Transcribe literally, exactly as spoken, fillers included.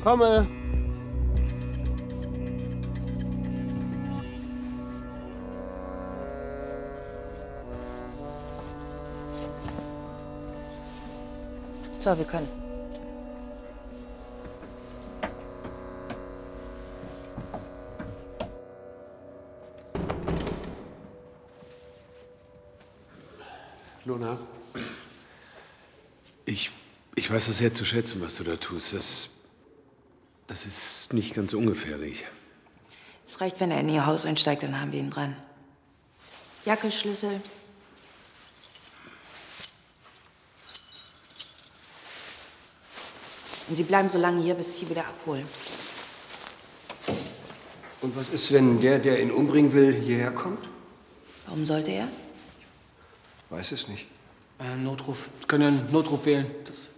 Komme. So, wir können. Luna, ich, ich weiß das sehr zu schätzen, was du da tust. Das, das ist nicht ganz ungefährlich. Es reicht, wenn er in ihr Haus einsteigt, dann haben wir ihn dran. Jacke, Schlüssel. Und Sie bleiben so lange hier, bis ich Sie wieder abholen. Und was ist, wenn der, der ihn umbringen will, hierher kommt? Warum sollte er? Weiß es nicht. Äh, Notruf. Sie können ja einen Notruf wählen. Das